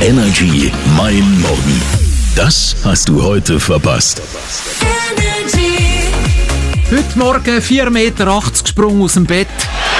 Energy Mein Morgen. Das hast du heute verpasst. Heute Morgen 4,80 Meter gesprungen aus dem Bett.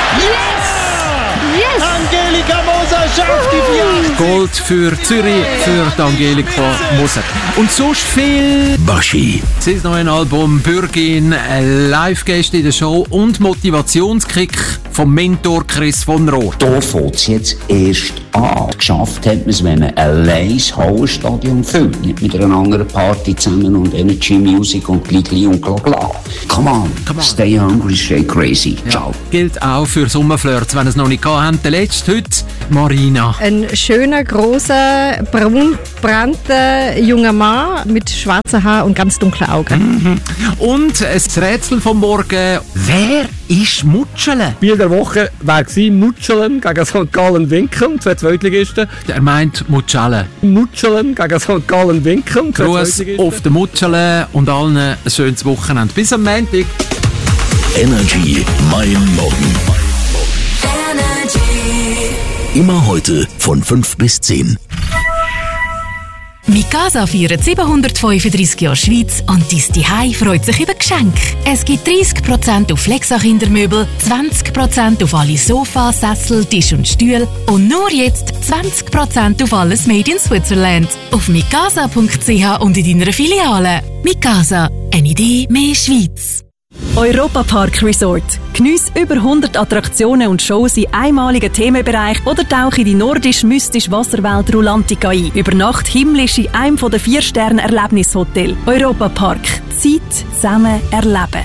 Yes! Angelika Moser schafft die 4. Gold für Zürich, für die Angelika Moser. Und sonst viel. Baschi. Sein neues Album Bürgin, Live-Gäste in der Show und Motivationskick vom Mentor Chris von Roth. Da fängt es jetzt erst an. Geschafft hat man es, wenn man allein das Hallenstadion füllt. Nicht mit einer anderen Party zusammen und Energy Music und Gligli und Glagla. Come on. Stay hungry, stay crazy. Ciao. Gilt auch für Sommerflirts, wenn ihr es noch nicht gehabt habt. Der letzte heute, Marina. Ein schöner, grosser, braunbrannter junger Mann mit schwarzen Haaren und ganz dunklen Augen. Und das Rätsel vom Morgen. Wer ist Mutschele? Spiel der Woche war Mutschelen gegen St. Gallen Winkel, 2 Zweitligisten. Er meint Mutschele. Mutschelen gegen St. Gallen Winkel, 2 Gruß Zweitligisten. auf den Mutschele und allen ein schönes Wochenende. Bis am Montag. Energy Mein Morgen. Immer heute von 5 bis 10. Mikasa feiert 735 Jahre Schweiz und dein Zuhause freut sich über Geschenke. Es gibt 30% auf Flexa-Kindermöbel, 20% auf alle Sofas, Sessel, Tisch und Stühle und nur jetzt 20% auf alles Made in Switzerland. Auf mikasa.ch und in deiner Filiale. Mikasa, eine Idee mehr Schweiz. Europa Park Resort. Geniess über 100 Attraktionen und Shows in einmaligen Themenbereich oder tauche in die nordisch-mystische Wasserwelt Rulantica ein. Über Nacht himmlisch in einem der 4-Sterne-Erlebnishotels. Europa Park. Zeit zusammen erleben.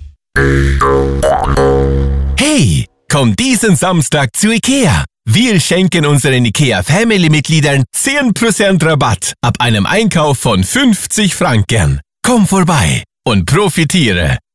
Hey, komm diesen Samstag zu IKEA. Wir schenken unseren IKEA Family-Mitgliedern 10% Rabatt ab einem Einkauf von 50 Franken. Komm vorbei und profitiere.